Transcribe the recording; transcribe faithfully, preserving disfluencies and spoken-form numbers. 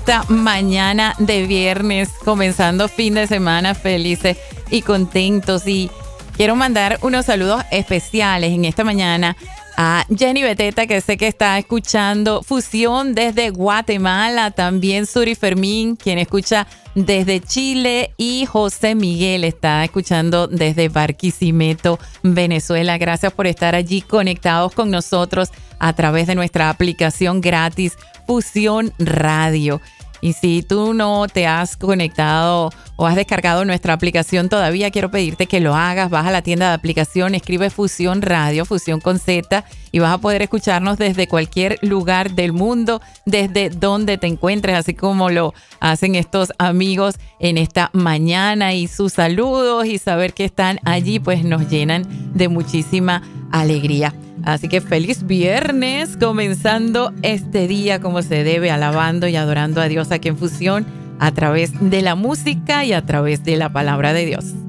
esta mañana de viernes, comenzando fin de semana felices y contentos. Y quiero mandar unos saludos especiales en esta mañana a Jenny Beteta, que sé que está escuchando Fusión desde Guatemala, también Suri Fermín, quien escucha desde Chile, y José Miguel está escuchando desde Barquisimeto, Venezuela. Gracias por estar allí conectados con nosotros a través de nuestra aplicación gratis Fusión Radio. Y si tú no te has conectado o has descargado nuestra aplicación todavía, quiero pedirte que lo hagas. Vas a la tienda de aplicación, escribe Fusión Radio, Fusión con Z, y vas a poder escucharnos desde cualquier lugar del mundo, desde donde te encuentres, así como lo hacen estos amigos en esta mañana. Y sus saludos y saber que están allí, pues nos llenan de muchísima alegría. Así que feliz viernes, comenzando este día como se debe, alabando y adorando a Dios aquí en Fusión a través de la música y a través de la palabra de Dios.